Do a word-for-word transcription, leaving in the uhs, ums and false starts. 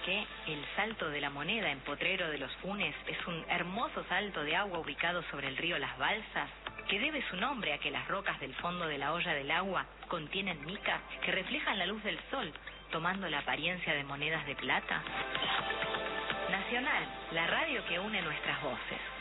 que el Salto de la Moneda en Potrero de los Funes es un hermoso salto de agua ubicado sobre el río Las Balsas, que debe su nombre a que las rocas del fondo de la olla del agua contienen micas que reflejan la luz del sol, tomando la apariencia de monedas de plata? Nacional, la radio que une nuestras voces.